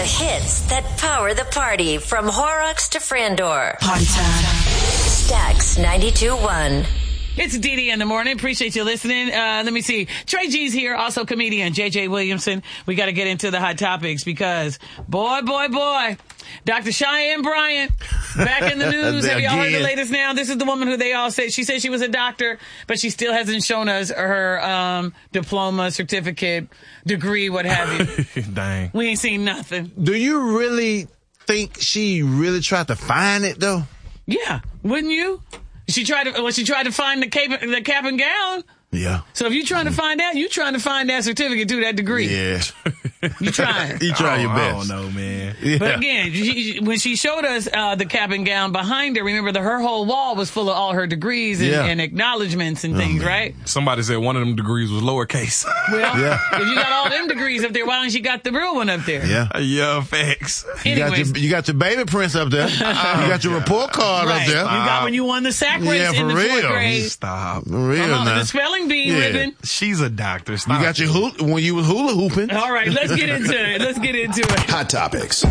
The hits that power the party from Horrocks to Frandor. Party time. Stax 92.1. It's Dee in the morning. Appreciate you listening. Let me see. Trey G's here, also comedian. JJ Williamson. We got to get into the hot topics because, boy, Dr. Cheyenne Bryant, back in the news. Have y'all heard the latest now? This is the woman who they all said, she said she was a doctor, but she still hasn't shown us her diploma, certificate, degree, what have you. Dang. We ain't seen nothing. Do you really think she really tried to find it, though? Yeah. Wouldn't you? She tried to find the cap and gown. Yeah. So if you're trying to find that, you're trying to find that certificate too, that degree. Yeah. You trying. You try your best. I don't know, man. Yeah. But again, when she showed us the cap and gown behind her, remember her whole wall was full of all her degrees and acknowledgments and things, right? Somebody said one of them degrees was lowercase. Well, if you got all them degrees up there, why don't you got the real one up there? Yeah. Yeah, facts. You got your baby prints up there. You got your report card up there. You got when you won the sack race in the fourth grade. Stop. For real now. The spelling bee ribbon. She's a doctor. Stop. You got your when you was hula hooping. All right, let's get into it. Hot Topics.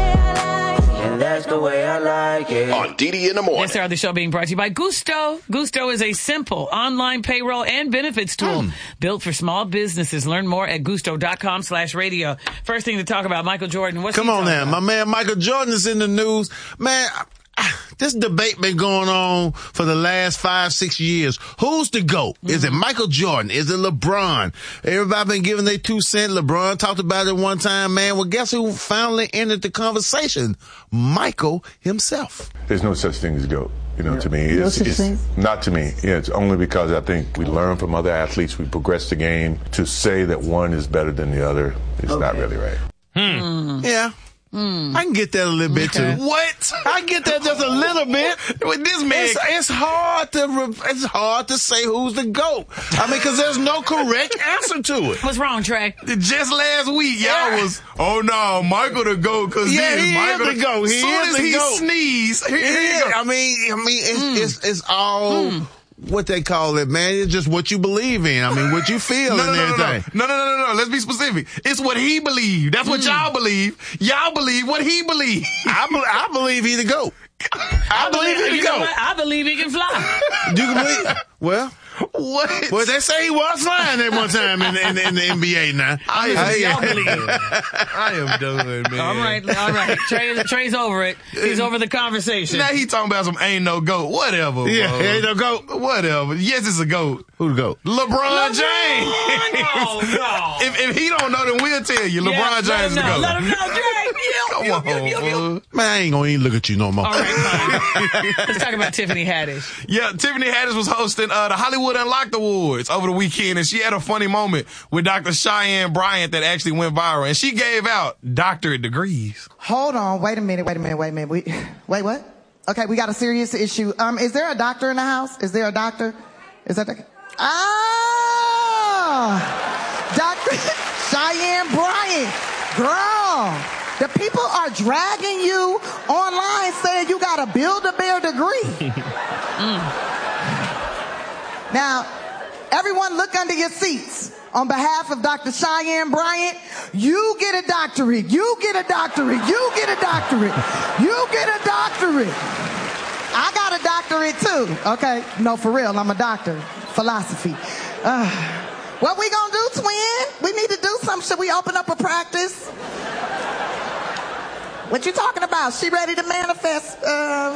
And that's the way I like it. On Dee in the morning. This hour of the show being brought to you by Gusto. Gusto is a simple online payroll and benefits tool built for small businesses. Learn more at gusto.com/radio. First thing to talk about, Michael Jordan. Come on now. My man Michael Jordan is in the news. Man, this debate been going on for the last 5-6 years. Who's the GOAT? Is it Michael Jordan? Is it LeBron? Everybody been giving their 2 cents. LeBron talked about it one time, man. Well, guess who finally entered the conversation? Michael himself. There's no such thing as GOAT. You know, to me, it's not to me. Yeah, it's only because I think we learn from other athletes. We progress the game. To say that one is better than the other is not really right. Yeah. I can get that a little bit too. What? I get that just a little bit. With this man, it's hard to say who's the GOAT. I mean, because there's no correct answer to it. What's wrong, Trey? just last week, y'all was, oh no, Michael the GOAT, because he Michael is the GOAT. Soon as he sneezed, here you go. I mean, it's all what they call it, man. It's just what you believe in. I mean, what you feel and everything. No. Let's be specific. It's what he believed. That's what y'all believe. Y'all believe what he believed. I believe he the GOAT. I believe he the GOAT. I believe he can fly. You can believe? Well. What? Well, they say he was flying at one time in the NBA now. Y'all believe it. I am done, man. All right. Trey's over it. He's over the conversation. Now he talking about some ain't no GOAT. Whatever, yeah, bro. Ain't no GOAT. Whatever. Yes, it's a GOAT. Who the GOAT? LeBron James. No. If he don't know, then we'll tell you. LeBron James is the GOAT. Let him know, Trey. Come on, man, I ain't gonna even look at you no more. All right, fine. Let's talk about Tiffany Haddish. Yeah, Tiffany Haddish was hosting the Hollywood Unlocked Awards over the weekend, and she had a funny moment with Dr. Cheyenne Bryant that actually went viral, and she gave out doctorate degrees. Hold on. Wait a minute. Wait, what? Okay, we got a serious issue. Is there a doctor in the house? Is there a doctor? Is that the... Dr. Cheyenne Bryant. Girl, the people are dragging you online saying you got a Build-A-Bear degree. Now, everyone look under your seats. On behalf of Dr. Cheyenne Bryant, you get a doctorate. You get a doctorate. You get a doctorate. You get a doctorate. I got a doctorate too. Okay, no, for real, I'm a doctor. Philosophy. What we gonna do, twin? We need to do something. Should we open up a practice? What you talking about? She ready to manifest